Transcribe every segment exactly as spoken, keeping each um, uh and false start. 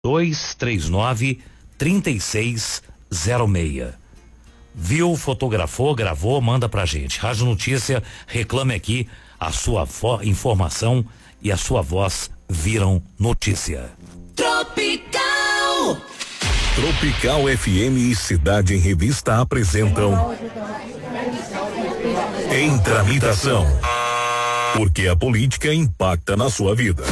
dois três nove, três seis zero seis. Viu, fotografou, gravou, manda pra gente. Rádio Notícia, reclame aqui, a sua informação e a sua voz viram notícia. Tropical! Tropical F M e Cidade em Revista apresentam Em Tramitação. Porque a política impacta na sua vida.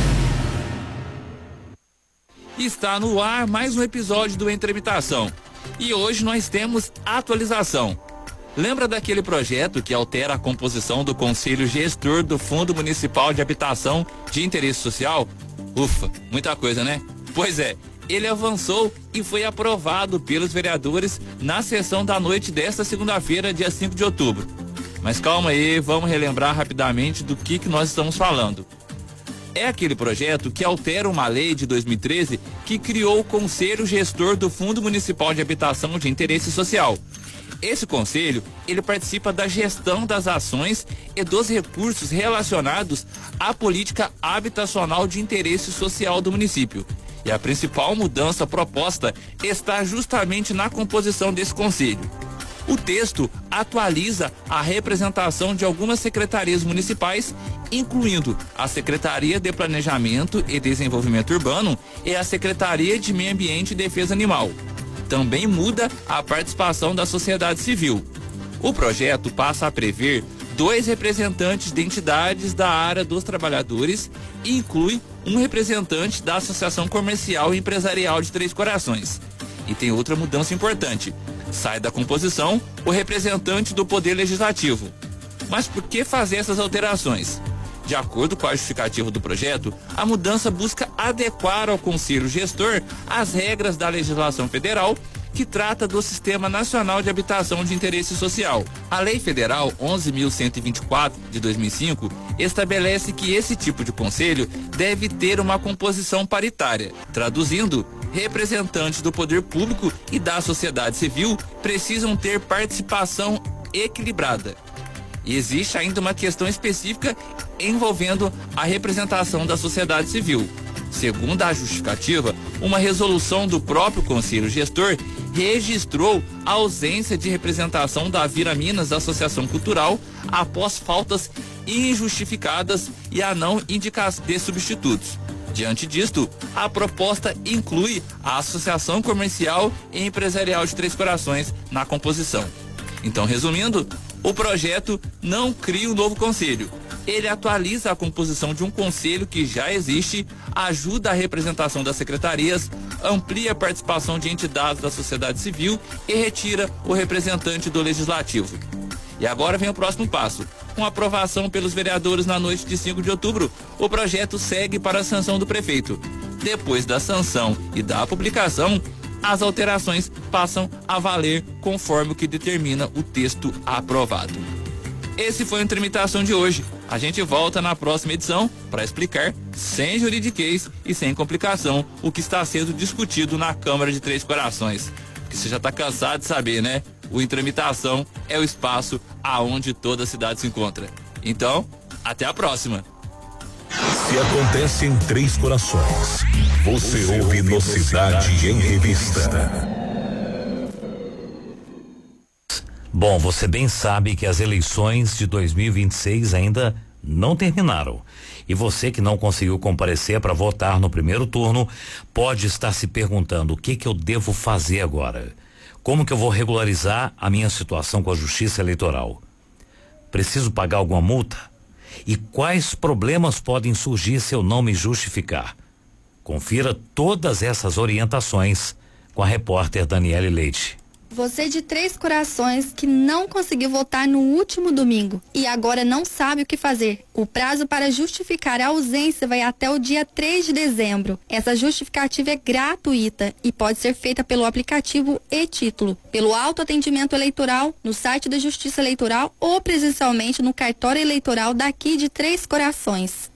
Está no ar mais um episódio do Em Tramitação. E hoje nós temos atualização. Lembra daquele projeto que altera a composição do Conselho Gestor do Fundo Municipal de Habitação de Interesse Social? Ufa, muita coisa, né? Pois é, ele avançou e foi aprovado pelos vereadores na sessão da noite desta segunda-feira, dia cinco de outubro. Mas calma aí, vamos relembrar rapidamente do que, que nós estamos falando. É aquele projeto que altera uma lei de dois mil e treze que criou o Conselho Gestor do Fundo Municipal de Habitação de Interesse Social. Esse conselho, ele participa da gestão das ações e dos recursos relacionados à política habitacional de interesse social do município. E a principal mudança proposta está justamente na composição desse conselho. O texto atualiza a representação de algumas secretarias municipais, incluindo a Secretaria de Planejamento e Desenvolvimento Urbano e a Secretaria de Meio Ambiente e Defesa Animal. Também muda a participação da sociedade civil. O projeto passa a prever dois representantes de entidades da área dos trabalhadores e inclui um representante da Associação Comercial e Empresarial de Três Corações. E tem outra mudança importante. Sai da composição o representante do Poder Legislativo. Mas por que fazer essas alterações? De acordo com a justificativa do projeto, a mudança busca adequar ao Conselho Gestor as regras da legislação federal que trata do Sistema Nacional de Habitação de Interesse Social. A Lei Federal onze mil cento e vinte e quatro de dois mil e cinco estabelece que esse tipo de conselho deve ter uma composição paritária. Traduzindo, representantes do poder público e da sociedade civil precisam ter participação equilibrada. E existe ainda uma questão específica envolvendo a representação da sociedade civil. Segundo a justificativa, uma resolução do próprio Conselho Gestor registrou a ausência de representação da Vira Minas Associação Cultural após faltas injustificadas e a não indicação de substitutos. Diante disto, a proposta inclui a Associação Comercial e Empresarial de Três Corações na composição. Então, resumindo, o projeto não cria um novo conselho. Ele atualiza a composição de um conselho que já existe, ajuda a representação das secretarias, amplia a participação de entidades da sociedade civil e retira o representante do legislativo. E agora vem o próximo passo. Com aprovação pelos vereadores na noite de cinco de outubro, o projeto segue para a sanção do prefeito. Depois da sanção e da publicação, as alterações passam a valer conforme o que determina o texto aprovado. Esse foi a tramitação de hoje. A gente volta na próxima edição para explicar, sem juridiquês e sem complicação, o que está sendo discutido na Câmara de Três Corações. Porque você já está cansado de saber, né? O Em Tramitação é o espaço aonde toda a cidade se encontra. Então, até a próxima. Se acontece em Três Corações, você, você ouve no Cidade em Revista. Bom, você bem sabe que as eleições de dois mil e vinte e seis ainda não terminaram. E você que não conseguiu comparecer para votar no primeiro turno, pode estar se perguntando o que que eu devo fazer agora? Como que eu vou regularizar a minha situação com a Justiça Eleitoral? Preciso pagar alguma multa? E quais problemas podem surgir se eu não me justificar? Confira todas essas orientações com a repórter Daniele Leite. Você de Três Corações que não conseguiu votar no último domingo e agora não sabe o que fazer. O prazo para justificar a ausência vai até o dia três de dezembro. Essa justificativa é gratuita e pode ser feita pelo aplicativo e-Título, pelo autoatendimento eleitoral, no site da Justiça Eleitoral ou presencialmente no cartório eleitoral daqui de Três Corações.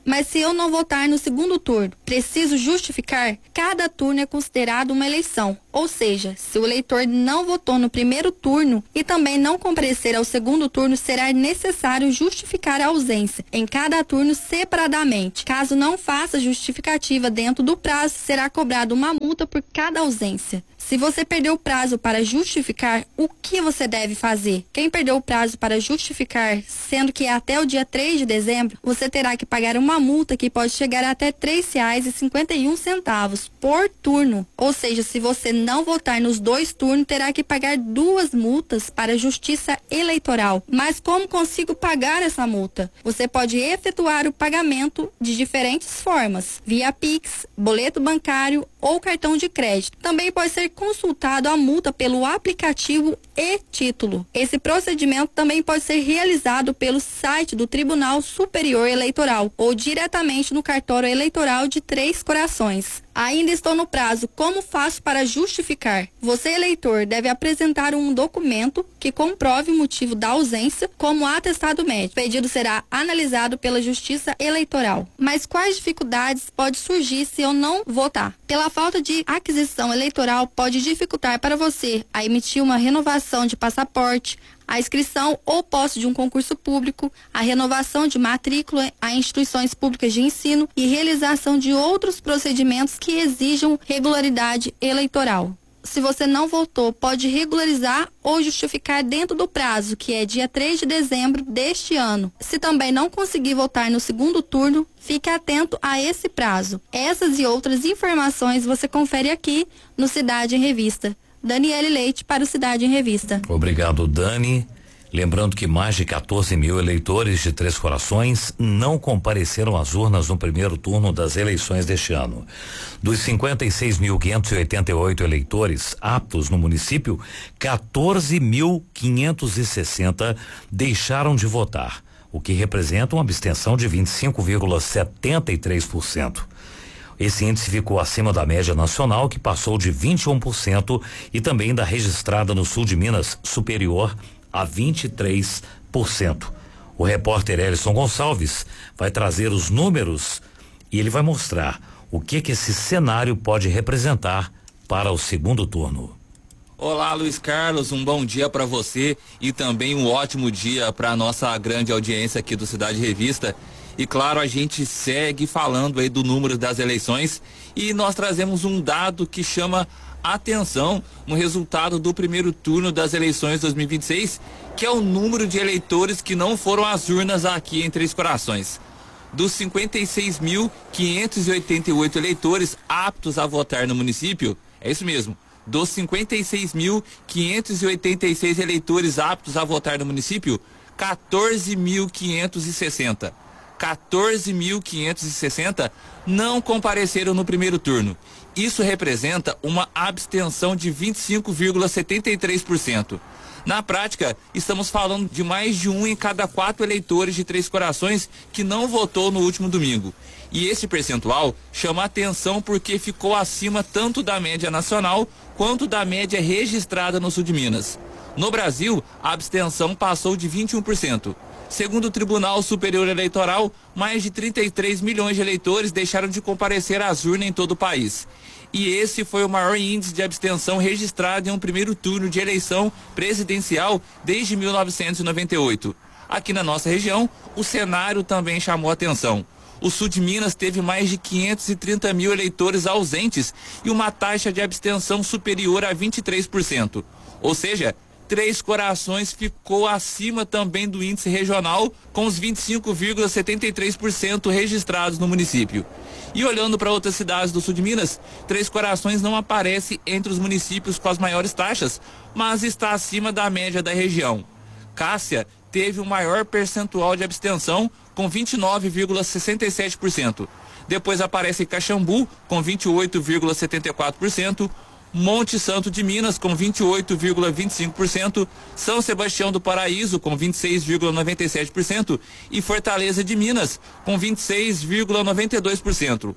Mas se eu não votar no segundo turno, preciso justificar? Cada turno é considerado uma eleição. Ou seja, se o eleitor não votou no primeiro turno e também não comparecer ao segundo turno, será necessário justificar a ausência em cada turno separadamente. Caso não faça justificativa dentro do prazo, será cobrada uma multa por cada ausência. Se você perdeu o prazo para justificar, o que você deve fazer? Quem perdeu o prazo para justificar, sendo que é até o dia três de dezembro, você terá que pagar uma multa que pode chegar até três reais e cinquenta e um centavos por turno. Ou seja, se você não votar nos dois turnos, terá que pagar duas multas para a Justiça Eleitoral. Mas como consigo pagar essa multa? Você pode efetuar o pagamento de diferentes formas, via Pix, boleto bancário ou cartão de crédito. Também pode ser consultado a multa pelo aplicativo e-Título. Esse procedimento também pode ser realizado pelo site do Tribunal Superior Eleitoral ou diretamente no cartório eleitoral de Três Corações. Ainda estou no prazo. Como faço para justificar? Você, eleitor, deve apresentar um documento que comprove o motivo da ausência, como atestado médico. O pedido será analisado pela Justiça Eleitoral. Mas quais dificuldades podem surgir se eu não votar? Pela falta de aquisição eleitoral, pode dificultar para você a emitir uma renovação de passaporte, a inscrição ou posse de um concurso público, a renovação de matrícula a instituições públicas de ensino e realização de outros procedimentos que exijam regularidade eleitoral. Se você não votou, pode regularizar ou justificar dentro do prazo, que é dia três de dezembro deste ano. Se também não conseguir votar no segundo turno, fique atento a esse prazo. Essas e outras informações você confere aqui no Cidade em Revista. Daniele Leite para o Cidade em Revista. Obrigado, Dani. Lembrando que mais de quatorze mil eleitores de Três Corações não compareceram às urnas no primeiro turno das eleições deste ano. Dos cinquenta e seis mil quinhentos e oitenta e oito eleitores aptos no município, quatorze mil quinhentos e sessenta deixaram de votar, o que representa uma abstenção de vinte e cinco vírgula setenta e três por cento. Esse índice ficou acima da média nacional, que passou de vinte e um por cento, e também da registrada no sul de Minas, superior a vinte e três por cento. O repórter Elison Gonçalves vai trazer os números e ele vai mostrar o que que esse cenário pode representar para o segundo turno. Olá, Luiz Carlos, um bom dia para você e também um ótimo dia para a nossa grande audiência aqui do Cidade Revista. E claro, a gente segue falando aí do número das eleições e nós trazemos um dado que chama atenção no resultado do primeiro turno das eleições dois mil e vinte e seis, que é o número de eleitores que não foram às urnas aqui em Três Corações. Dos cinquenta e seis mil quinhentos e oitenta e oito eleitores aptos a votar no município, é isso mesmo, dos cinquenta e seis mil quinhentos e oitenta e seis eleitores aptos a votar no município, quatorze mil quinhentos e sessenta. quatorze mil quinhentos e sessenta não compareceram no primeiro turno. Isso representa uma abstenção de vinte e cinco vírgula setenta e três por cento. Na prática, estamos falando de mais de um em cada quatro eleitores de Três Corações que não votou no último domingo. E esse percentual chama atenção porque ficou acima tanto da média nacional quanto da média registrada no sul de Minas. No Brasil, a abstenção passou de vinte e um por cento. Segundo o Tribunal Superior Eleitoral, mais de trinta e três milhões de eleitores deixaram de comparecer às urnas em todo o país. E esse foi o maior índice de abstenção registrado em um primeiro turno de eleição presidencial desde mil novecentos e noventa e oito. Aqui na nossa região, o cenário também chamou atenção. O sul de Minas teve mais de quinhentos e trinta mil eleitores ausentes e uma taxa de abstenção superior a vinte e três por cento. Ou seja, Três Corações ficou acima também do índice regional, com os vinte e cinco vírgula setenta e três por cento registrados no município. E olhando para outras cidades do sul de Minas, Três Corações não aparece entre os municípios com as maiores taxas, mas está acima da média da região. Cássia teve o maior percentual de abstenção, com vinte e nove vírgula sessenta e sete por cento. Depois aparece Caxambu, com vinte e oito vírgula setenta e quatro por cento, Monte Santo de Minas com vinte e oito vírgula vinte e cinco por cento, São Sebastião do Paraíso com vinte e seis vírgula noventa e sete por cento e Fortaleza de Minas com vinte e seis vírgula noventa e dois por cento.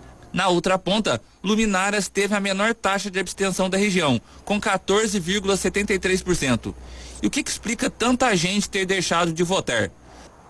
Na outra ponta, Luminárias teve a menor taxa de abstenção da região, com quatorze vírgula setenta e três por cento. E o que, que explica tanta gente ter deixado de votar?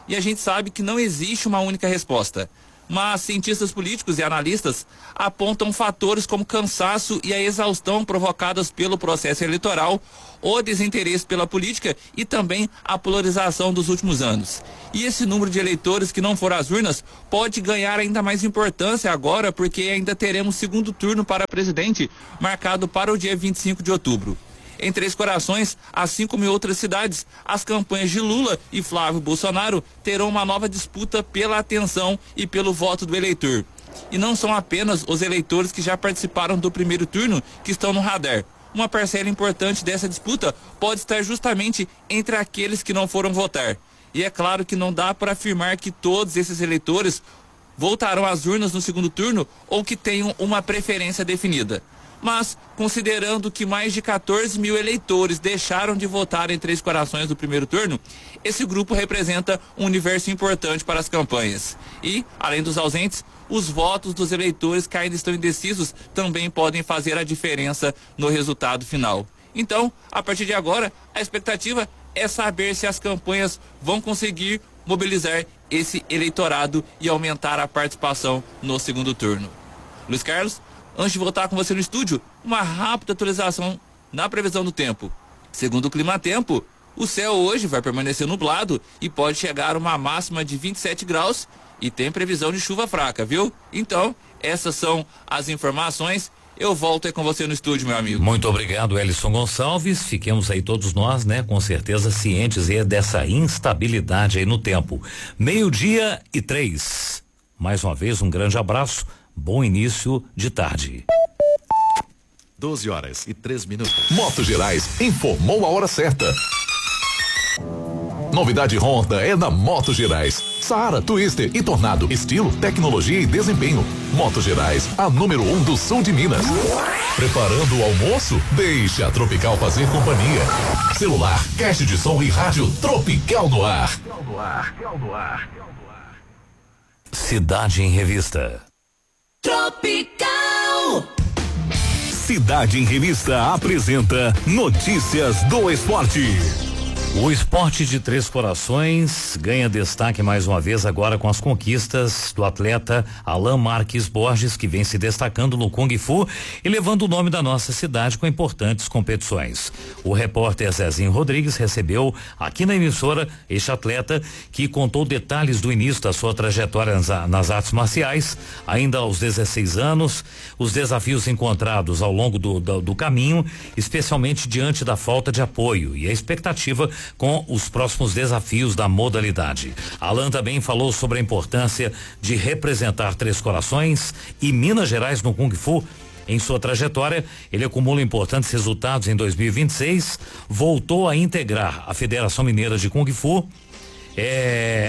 E a gente sabe que não existe uma única resposta. Mas cientistas políticos e analistas apontam fatores como cansaço e a exaustão provocadas pelo processo eleitoral, o desinteresse pela política e também a polarização dos últimos anos. E esse número de eleitores que não foram às urnas pode ganhar ainda mais importância agora, porque ainda teremos segundo turno para presidente marcado para o dia vinte e cinco de outubro. Em Três Corações, assim como em outras cidades, as campanhas de Lula e Flávio Bolsonaro terão uma nova disputa pela atenção e pelo voto do eleitor. E não são apenas os eleitores que já participaram do primeiro turno que estão no radar. Uma parcela importante dessa disputa pode estar justamente entre aqueles que não foram votar. E é claro que não dá para afirmar que todos esses eleitores voltarão às urnas no segundo turno ou que tenham uma preferência definida. Mas, considerando que mais de quatorze mil eleitores deixaram de votar em Três Corações do primeiro turno, esse grupo representa um universo importante para as campanhas. E, além dos ausentes, os votos dos eleitores que ainda estão indecisos também podem fazer a diferença no resultado final. Então, a partir de agora, a expectativa é saber se as campanhas vão conseguir mobilizar esse eleitorado e aumentar a participação no segundo turno. Luiz Carlos, antes de voltar com você no estúdio, uma rápida atualização na previsão do tempo. Segundo o Climatempo, o céu hoje vai permanecer nublado e pode chegar a uma máxima de vinte e sete graus e tem previsão de chuva fraca, viu? Então, essas são as informações. Eu volto aí com você no estúdio, meu amigo. Muito obrigado, Elison Gonçalves. Fiquemos aí todos nós, né, com certeza cientes aí dessa instabilidade aí no tempo. Meio-dia e três. Mais uma vez, um grande abraço. Bom início de tarde. doze horas e três minutos. Moto Gerais informou a hora certa. Novidade Honda é na Moto Gerais. Saara, Twister e Tornado. Estilo, tecnologia e desempenho. Moto Gerais, a número um do sul de Minas. Preparando o almoço? Deixe a Tropical fazer companhia. Celular, caixa de som e rádio Tropical no ar. Cidade em Revista. Tropical. Cidade em Revista apresenta Notícias do Esporte. O esporte de Três Corações ganha destaque mais uma vez agora com as conquistas do atleta Alan Marques Borges, que vem se destacando no Kung Fu e levando o nome da nossa cidade com importantes competições. O repórter Zezinho Rodrigues recebeu aqui na emissora este atleta que contou detalhes do início da sua trajetória nas, nas artes marciais, ainda aos dezesseis anos, os desafios encontrados ao longo do, do, do caminho, especialmente diante da falta de apoio e a expectativa com os próximos desafios da modalidade. Alan também falou sobre a importância de representar Três Corações e Minas Gerais no Kung Fu. Em sua trajetória, ele acumula importantes resultados em dois mil e vinte e seis, voltou a integrar a Federação Mineira de Kung Fu, é,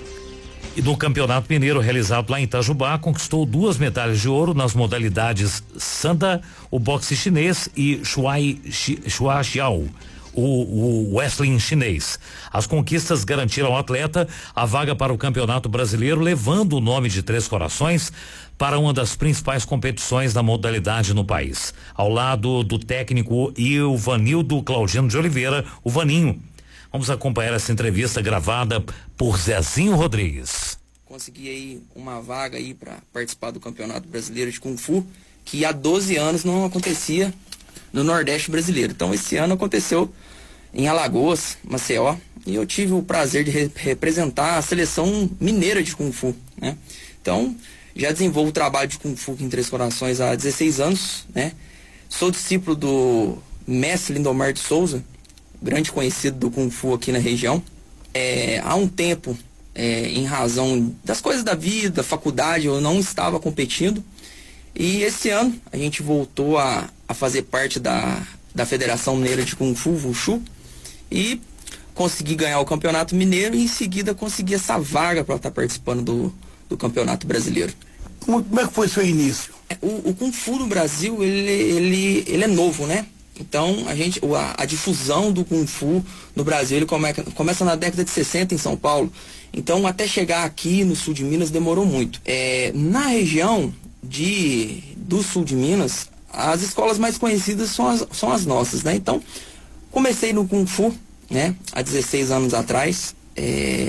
e no Campeonato Mineiro realizado lá em Itajubá, conquistou duas medalhas de ouro nas modalidades Sanda, o boxe chinês e Shuai Shua Xiao. O, o wrestling chinês. As conquistas garantiram ao atleta a vaga para o Campeonato Brasileiro, levando o nome de Três Corações para uma das principais competições da modalidade no país. Ao lado do técnico Ilvanildo Claudino de Oliveira, o Vaninho. Vamos acompanhar essa entrevista gravada por Zezinho Rodrigues. Consegui aí uma vaga aí para participar do Campeonato Brasileiro de Kung Fu, que há doze anos não acontecia no Nordeste brasileiro. Então esse ano aconteceu em Alagoas, Maceió, e eu tive o prazer de re representar a seleção mineira de Kung Fu, né? Então já desenvolvo o trabalho de Kung Fu aqui em Três Corações há dezesseis anos, né? Sou discípulo do mestre Lindomar de Souza, grande conhecido do Kung Fu aqui na região. É, há um tempo, é, em razão das coisas da vida, faculdade, eu não estava competindo. E esse ano a gente voltou a, a fazer parte da, da Federação Mineira de Kung Fu, Wushu, e consegui ganhar o Campeonato Mineiro e em seguida consegui essa vaga para estar participando do, do Campeonato Brasileiro. Como, como é que foi seu início? O, o Kung Fu no Brasil, ele, ele, ele é novo, né? Então, a, gente, a, a difusão do Kung Fu no Brasil, ele come, começa na década de sessenta em São Paulo. Então, até chegar aqui no sul de Minas demorou muito. É, na região de, do sul de Minas, as escolas mais conhecidas são as, são as nossas, né? Então, comecei no Kung Fu, né? Há dezesseis anos atrás, é,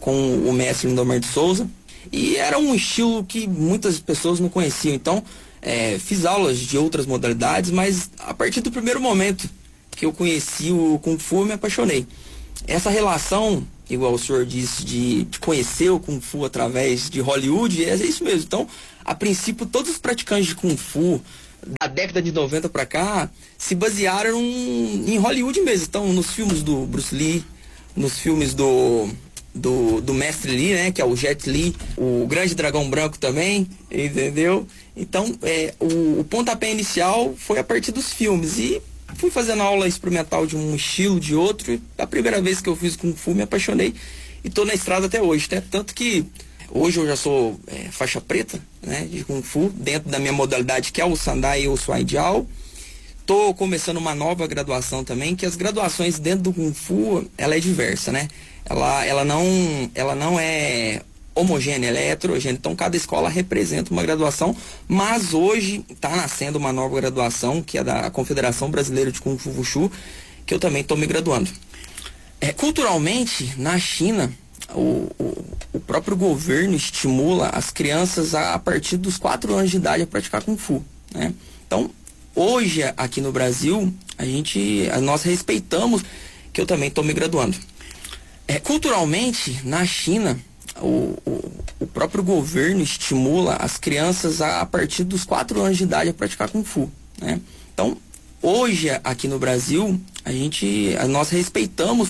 com o mestre Lindomar de Souza, e era um estilo que muitas pessoas não conheciam. Então, é, fiz aulas de outras modalidades, mas a partir do primeiro momento que eu conheci o Kung Fu, eu me apaixonei. Essa relação, igual o senhor disse, de, de conhecer o Kung Fu através de Hollywood, é isso mesmo. Então, a princípio, todos os praticantes de Kung Fu da década de noventa para cá se basearam em Hollywood mesmo. Então, nos filmes do Bruce Lee, nos filmes do, do, do Mestre Lee, né, que é o Jet Li, o Grande Dragão Branco também, entendeu? Então, é, o, o pontapé inicial foi a partir dos filmes, e fui fazendo aula experimental de um estilo, de outro, e a primeira vez que eu fiz Kung Fu me apaixonei e tô na estrada até hoje, né? Tanto que hoje eu já sou é, faixa preta, né, de Kung Fu, dentro da minha modalidade, que é o Sandai e o Swai Jiao. Tô começando uma nova graduação também, que as graduações dentro do Kung Fu, ela é diversa, né? Ela, ela, não, ela não é homogênea, ela é heterogênea. Então, cada escola representa uma graduação, mas hoje está nascendo uma nova graduação, que é da Confederação Brasileira de Kung Fu Wushu, que eu também estou me graduando. É, culturalmente, na China, o, o, o próprio governo estimula as crianças a, a partir dos quatro anos de idade a praticar Kung Fu, né? Então, hoje, aqui no Brasil, a gente, nós respeitamos, que eu também estou me graduando. É, culturalmente, na China, o, o, o próprio governo estimula as crianças a, a partir dos quatro anos de idade a praticar Kung Fu, né? Então, hoje, aqui no Brasil, a gente, nós respeitamos